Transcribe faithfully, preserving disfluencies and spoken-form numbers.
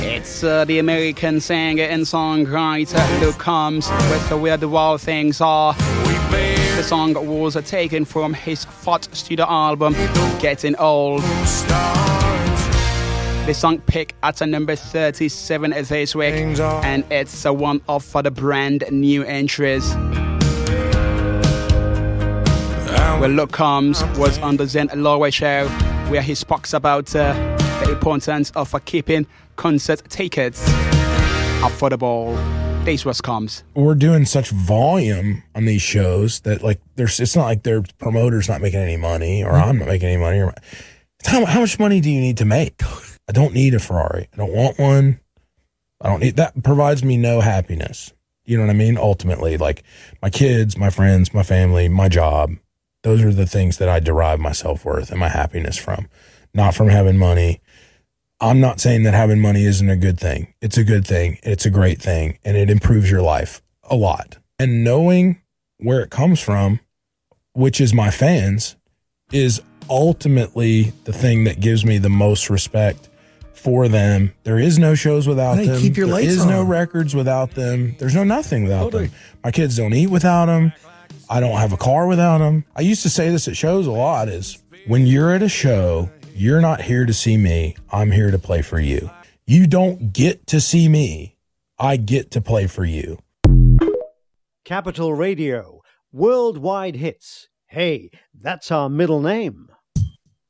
It's uh, the American singer and songwriter Luke Combs with The Where the Wild Things Are. The song was uh, taken from his fourth studio album, Getting Old. The song peaked at uh, number thirty-seven this week, and it's uh, one of uh, the brand new entries. Well, Luke Combs was on the Zen Lowry show, where he spoke about uh, the importance of uh, keeping concert tickets affordable. This was Combs. We're doing such volume on these shows that, like, there's it's not like their promoter's not making any money, or I'm not making any money. Or how, how much money do you need to make? I don't need a Ferrari. I don't want one. I don't need that. Provides me no happiness. You know what I mean? Ultimately, like my kids, my friends, my family, my job. Those are the things that I derive my self-worth and my happiness from, not from having money. I'm not saying that having money isn't a good thing. It's a good thing. It's a great thing, and it improves your life a lot. And knowing where it comes from, which is my fans, is ultimately the thing that gives me the most respect for them. There is no shows without hey, them. Keep your there lights is on. no records without them. There's no nothing without Totally. them. My kids don't eat without them. I don't have a car without them. I used to say this at shows a lot is when you're at a show, you're not here to see me. I'm here to play for you. You don't get to see me. I get to play for you. Capital Radio, worldwide hits. Hey, that's our middle name.